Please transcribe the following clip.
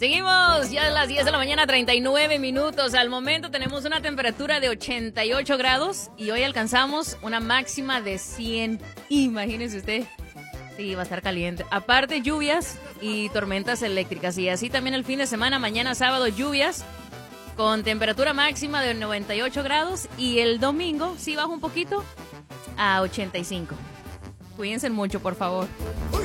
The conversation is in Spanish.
Seguimos, ya a las 10 de la mañana, 39 minutos. Al momento tenemos una temperatura de 88 grados y hoy alcanzamos una máxima de 100. Imagínense usted. Sí, va a estar caliente. Aparte, lluvias y tormentas eléctricas. Y así también el fin de semana, mañana sábado, lluvias con temperatura máxima de 98 grados. Y el domingo sí baja un poquito a 85. Cuídense mucho, por favor.